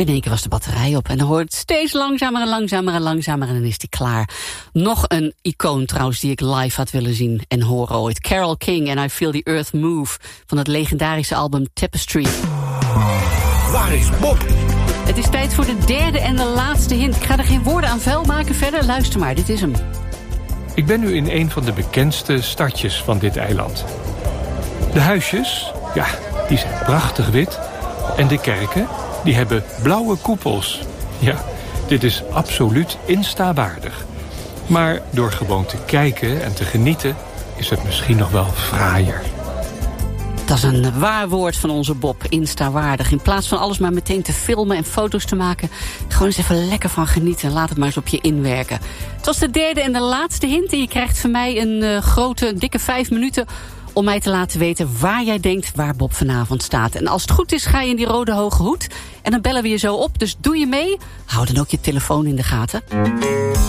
In één keer was de batterij op en dan hoort het steeds langzamer en langzamer en langzamer en dan is die klaar. Nog een icoon trouwens die ik live had willen zien en horen ooit. Carole King en I Feel the Earth Move van het legendarische album Tapestry. Waar is Bob? Het is tijd voor de derde en de laatste hint. Ik ga er geen woorden aan vuil maken verder. Luister maar, dit is hem. Ik ben nu in een van de bekendste stadjes van dit eiland. De huisjes, ja, die zijn prachtig wit. En de kerken, die hebben blauwe koepels. Ja, dit is absoluut Insta-waardig. Maar door gewoon te kijken en te genieten is het misschien nog wel fraaier. Dat is een waar woord van onze Bob, Insta-waardig. In plaats van alles maar meteen te filmen en foto's te maken, gewoon eens even lekker van genieten. Laat het maar eens op je inwerken. Het was de derde en de laatste hint en je krijgt van mij een grote, dikke 5 minuten om mij te laten weten waar jij denkt waar Bob vanavond staat. En als het goed is, ga je in die rode hoge hoed en dan bellen we je zo op. Dus doe je mee. Hou dan ook je telefoon in de gaten.